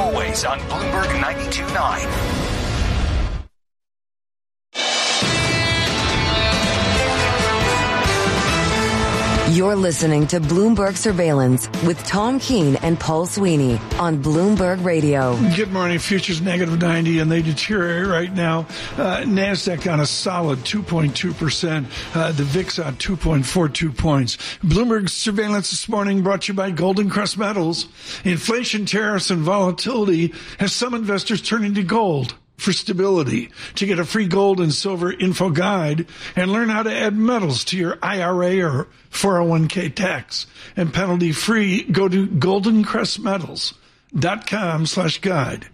always on Bloomberg 92.9. You're listening to Bloomberg Surveillance with Tom Keene and Paul Sweeney on Bloomberg Radio. Good morning. Futures negative 90, and they deteriorate right now. NASDAQ on a solid 2.2%. The VIX on 2.42 points. Bloomberg Surveillance this morning brought to you by Golden Crest Metals. Inflation, tariffs, and volatility has some investors turning to gold for stability. To get a free gold and silver info guide and learn how to add metals to your IRA or 401k tax and penalty free, go to goldencrestmetals.com/guide.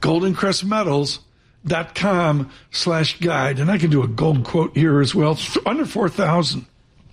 goldencrestmetals.com/guide. And I can do a gold quote here as well. Under 4,000.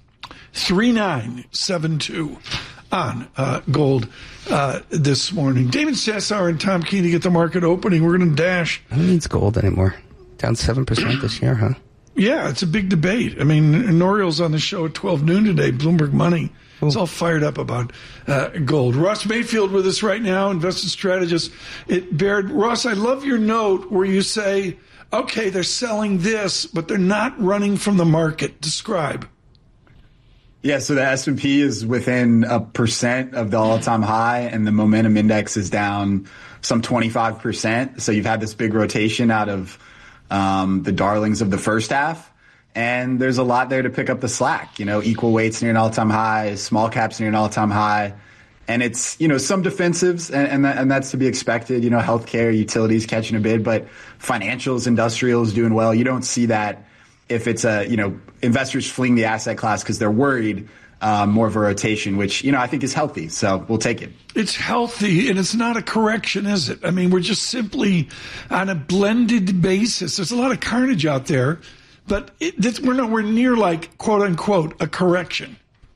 3972 on gold this morning. Damon Sassower and Tom Keene to get the market opening. We're going to dash. Who needs gold anymore? Down 7% this year, huh? Yeah, it's a big debate. I mean, Noriel's on the show at 12 noon today, Bloomberg Money. It's all fired up about gold. Ross Mayfield with us right now, investment strategist at Baird. Ross, I love your note where you say, okay, they're selling this, but they're not running from the market. Describe. Yeah, so the S&P is within 1% of the all-time high, and the momentum index is down some 25%. So you've had this big rotation out of the darlings of the first half, and there's a lot there to pick up the slack. You know, equal weights near an all-time high, small caps near an all-time high, and it's, you know, some defensives, and that's to be expected. You know, healthcare, utilities catching a bid, but financials, industrials doing well. You don't see that if it's investors fleeing the asset class because they're worried, more of a rotation, which, you know, I think is healthy. So we'll take it. It's healthy, and it's not a correction, is it? I mean, we're just simply on a blended basis. There's a lot of carnage out there, but we're nowhere near like, quote unquote, a correction.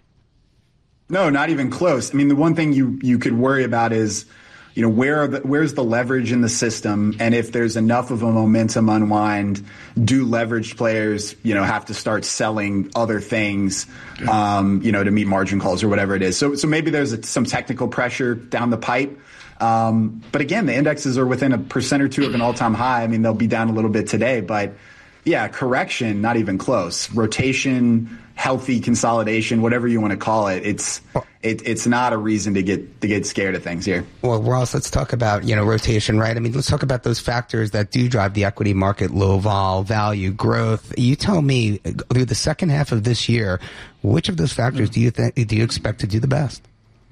No, not even close. I mean, the one thing you could worry about is, you know, where's the leverage in the system? And if there's enough of a momentum unwind, do leveraged players, you know, have to start selling other things, to meet margin calls or whatever it is. So maybe there's some technical pressure down the pipe. But again, the indexes are within 1% or 2% of an all-time high. I mean, they'll be down a little bit today, but yeah, correction, not even close. Rotation, healthy consolidation, whatever you want to call it. It's not a reason to get scared of things here. Well, Ross, let's talk about, rotation, right? I mean, let's talk about those factors that do drive the equity market: low vol, value, growth. You tell me, through the second half of this year, which of those factors do you expect to do the best?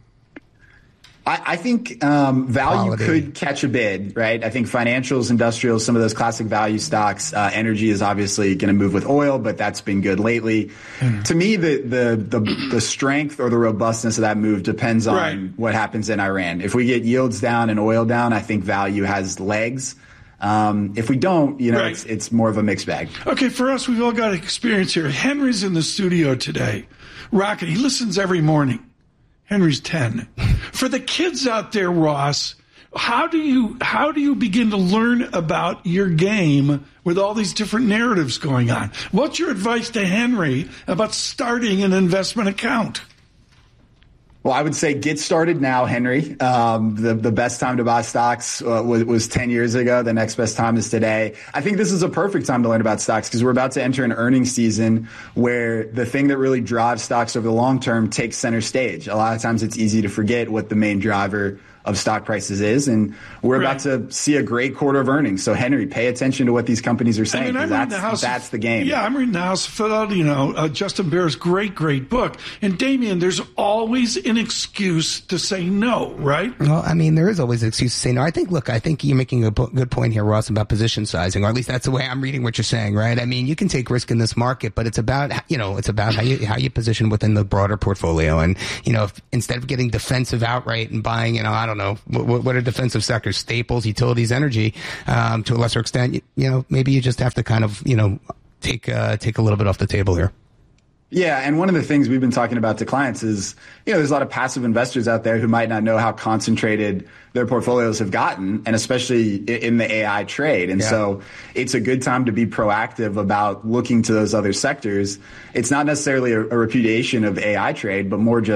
I think value could catch a bid, right? I think financials, industrials, some of those classic value stocks, energy is obviously going to move with oil, but that's been good lately. To me, the strength or the robustness of that move depends on what happens in Iran. If we get yields down and oil down, I think value has legs. If we don't, it's more of a mixed bag. Okay, for us, we've all got experience here. Henry's in the studio today. Rocket, he listens every morning. Henry's 10. For the kids out there, Ross, how do you begin to learn about your game with all these different narratives going on? What's your advice to Henry about starting an investment account? Well, I would say get started now, Henry. The best time to buy stocks was 10 years ago. The next best time is today. I think this is a perfect time to learn about stocks because we're about to enter an earnings season where the thing that really drives stocks over the long term takes center stage. A lot of times it's easy to forget what the main driver of stock prices is, and we're about to see a great quarter of earnings. So, Henry, pay attention to what these companies are saying. That's the game. Yeah, I'm reading The House of Philadelphia, Justin Bear's great book. And, Damien, there's always an excuse to say no, right? Well, I mean, there is always an excuse to say no. I think you're making a good point here, Ross, about position sizing, or at least that's the way I'm reading what you're saying, right? I mean, you can take risk in this market, but it's about how you position within the broader portfolio. And, if, instead of getting defensive outright and buying, I don't know, what are defensive sectors? Staples, utilities, energy, to a lesser extent, maybe you just have to kind of, take a little bit off the table here. Yeah, and one of the things we've been talking about to clients is, there's a lot of passive investors out there who might not know how concentrated their portfolios have gotten, and especially in the AI trade. And so it's a good time to be proactive about looking to those other sectors. It's not necessarily a repudiation of AI trade, but more just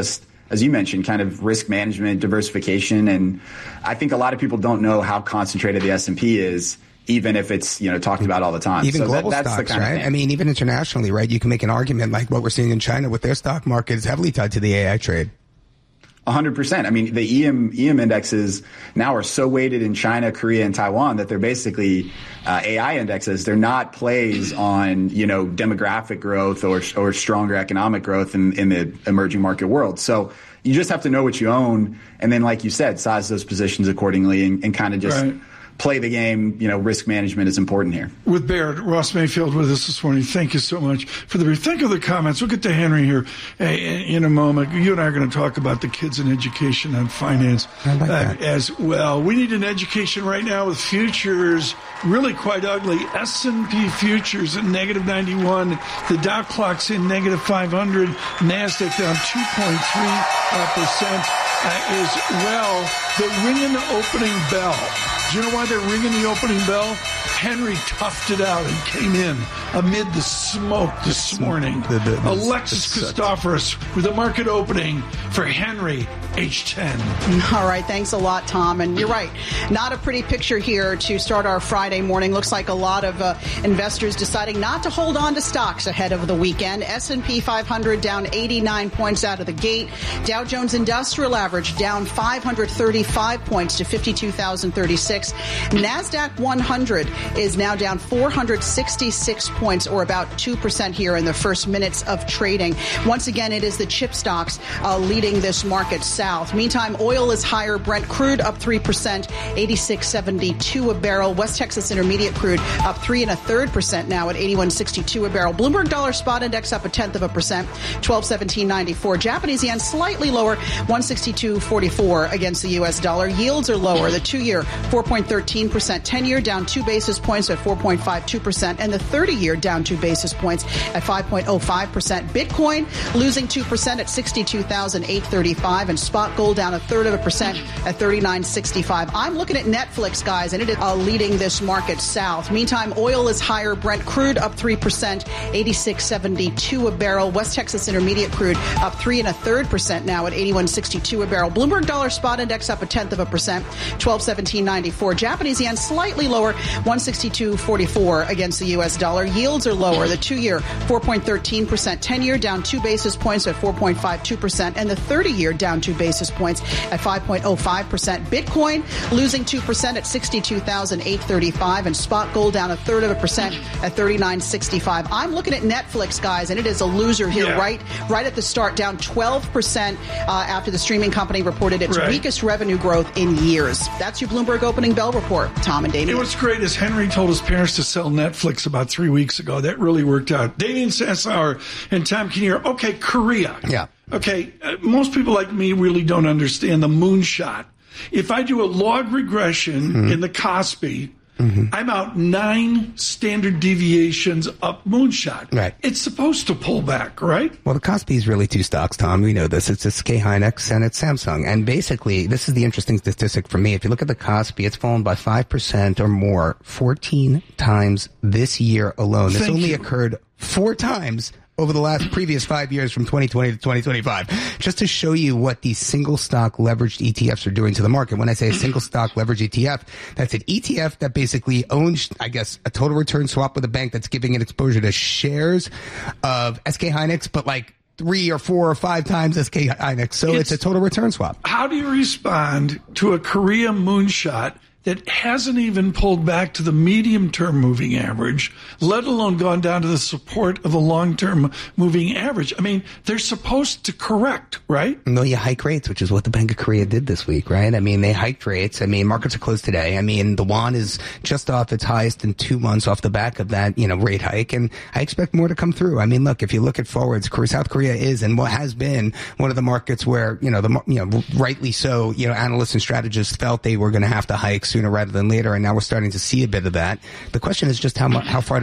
as you mentioned, kind of risk management, diversification. And I think a lot of people don't know how concentrated the S&P is, even if it's, talked about all the time. Even so global that's stocks, the kind right? of thing. I mean, even internationally, right? You can make an argument like what we're seeing in China with their stock market is heavily tied to the AI trade. 100%. I mean, the EM indexes now are so weighted in China, Korea, and Taiwan that they're basically AI indexes. They're not plays on, demographic growth or stronger economic growth in the emerging market world. So you just have to know what you own. And then, like you said, size those positions accordingly and kind of just play the game. Risk management is important here. With Baird, Ross Mayfield with us this morning. Thank you so much for the brief. Think of the comments. We'll get to Henry here in a moment. You and I are going to talk about the kids in education and finance as well. We need an education right now with futures really quite ugly. S&P futures at negative 91. The Dow clock's in negative 500. NASDAQ down 2.3% as well. They're ringing the opening bell. Do you know why they're ringing the opening bell? Henry toughed it out and came in amid the smoke this morning. Alexis Christoforous with a market opening for Henry, H10. All right, thanks a lot, Tom. And you're right, not a pretty picture here to start our Friday morning. Looks like a lot of investors deciding not to hold on to stocks ahead of the weekend. S&P 500 down 89 points out of the gate. Dow Jones Industrial Average down 535 points to 52,036. NASDAQ 100 is now down 466 points, or about 2% here in the first minutes of trading. Once again, it is the chip stocks leading this market south. Meantime, oil is higher. Brent crude up 3%, 86.72 a barrel. West Texas Intermediate crude up 3 1/3% now at 81.62 a barrel. Bloomberg Dollar Spot Index up 0.1%, 1217.94. Japanese yen slightly lower, 162.44 against the U.S. dollar. Yields are lower. The 2-year 4.13%, 10-year down 2 basis points at 4.52%, and the 30-year down 2 basis points at 5.05%. Bitcoin losing 2% at 62,835, and spot gold down 1/3% at 39.65. I'm looking at Netflix, guys, and it is leading this market south. Meantime, oil is higher. Brent crude up 3%, 86.72 a barrel. West Texas Intermediate crude up 3 1/3% now at 81.62 a barrel. Bloomberg Dollar Spot Index up 0.1%, 1217.94. Japanese yen slightly lower, 162.44 against the U.S. dollar. Yields are lower. The 2-year 4.13%, 10-year down 2 basis points at 4.52%, and the 30-year down 2 basis points at 5.05%. Bitcoin losing 2% at 62,835, and spot gold down 1/3% at 39.65. I'm looking at Netflix, guys, and it is a loser here right at the start, down 12% after the streaming company reported its weakest revenue growth in years. That's your Bloomberg opening bell report. Tom and Damien. What's great is Henry told his parents to sell Netflix about 3 weeks ago. That really worked out. Damien Sassower and Tom Kinnear. Okay, Korea. Yeah. Okay, most people like me really don't understand the moonshot. If I do a log regression in the Kospi, I'm out 9 standard deviations up moonshot. Right. It's supposed to pull back, right? Well, the Kospi is really 2 stocks, Tom. We know this. It's SK Hynix and it's Samsung. And basically, this is the interesting statistic for me. If you look at the Kospi, it's fallen by 5% or more 14 times this year alone. This only occurred 4 times over the previous 5 years from 2020 to 2025, just to show you what these single stock leveraged ETFs are doing to the market. When I say a single stock leveraged ETF, that's an ETF that basically owns, I guess, a total return swap with a bank that's giving it exposure to shares of SK Hynix, but like 3 or 4 or 5 times SK Hynix. So it's a total return swap. How do you respond to a Korea moonshot that hasn't even pulled back to the medium-term moving average, let alone gone down to the support of the long-term moving average? I mean, they're supposed to correct, right? No, you hike rates, which is what the Bank of Korea did this week, right? I mean, they hiked rates. I mean, markets are closed today. I mean, the won is just off its highest in 2 months off the back of that, rate hike, and I expect more to come through. I mean, look, if you look at forwards, South Korea is and what has been one of the markets where, rightly so, analysts and strategists felt they were going to have to hike sooner rather than later, and now we're starting to see a bit of that. The question is just how far do they go?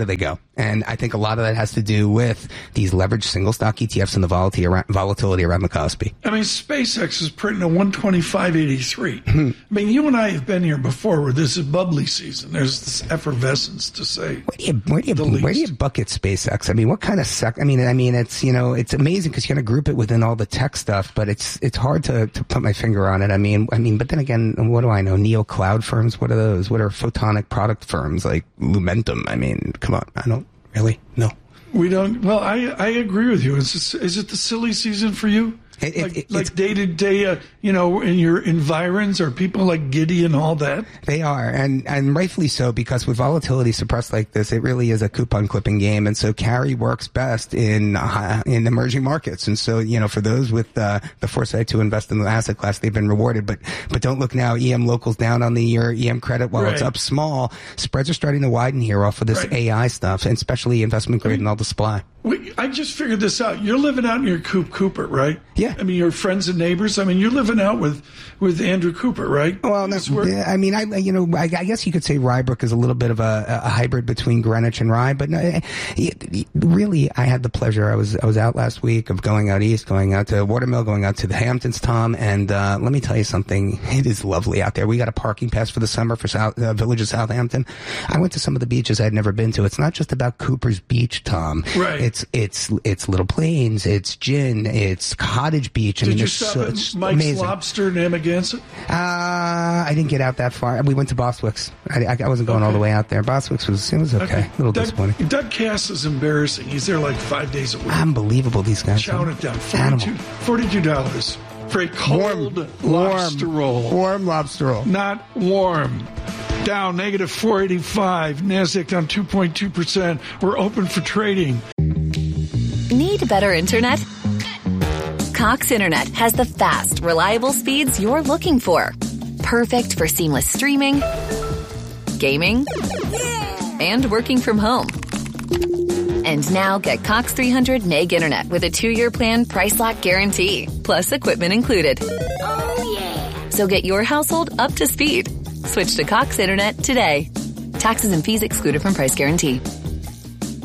And I think a lot of that has to do with these leveraged single stock ETFs and the volatility around the Kospi. I mean, SpaceX is printing a 125.83. I mean, you and I have been here before where this is bubbly season. There's this effervescence to say. Where do you bucket SpaceX? I mean, what kind of I mean, it's, it's amazing because you're going to group it within all the tech stuff, but it's hard to put my finger on it. I mean, but then again, what do I know? Neo cloud firms? What are those? What are photonic product firms like Lumentum? I mean, come on. I don't really know. We don't. Well, I agree with you. Is it the silly season for you? Like day to day, in your environs, are people like giddy and all that? They are, and rightfully so, because with volatility suppressed like this, it really is a coupon clipping game, and so carry works best in emerging markets. And so, for those with the foresight to invest in the asset class, they've been rewarded. But don't look now. EM locals down on the year. EM credit, while it's up small, spreads are starting to widen here off of this AI stuff, and especially investment grade and all the supply. I just figured this out. You're living out near Cooper, right? Yeah. I mean, your friends and neighbors. I mean, you're living out with Andrew Cooper, right? Well, I mean, I guess you could say Rybrook is a little bit of a hybrid between Greenwich and Rye, but really, I had the pleasure. I was out last week of going out east, going out to Watermill, going out to the Hamptons, Tom, and let me tell you something. It is lovely out there. We got a parking pass for the summer for Village of Southampton. I went to some of the beaches I'd never been to. It's not just about Cooper's Beach, Tom. Right. It's Little Plains, it's Gin, it's Cottage Beach. Did you stop at Mike's amazing. Lobster in Amagansett? I didn't get out that far. We went to Boswick's. I wasn't going all the way out there. Boswick's was okay. A little disappointing. Doug Cass is embarrassing. He's there like 5 days a week. Unbelievable, these guys. Chow it down. $42 for a cold lobster roll. Warm lobster roll. Not warm. Down negative 485. NASDAQ down 2.2%. We're open for trading. Need better internet? Cox Internet has the fast, reliable speeds you're looking for. Perfect for seamless streaming, gaming, and working from home. And now get Cox 300 Meg Internet with a 2-year plan price lock guarantee, plus equipment included. Oh, yeah. So get your household up to speed. Switch to Cox Internet today. Taxes and fees excluded from price guarantee.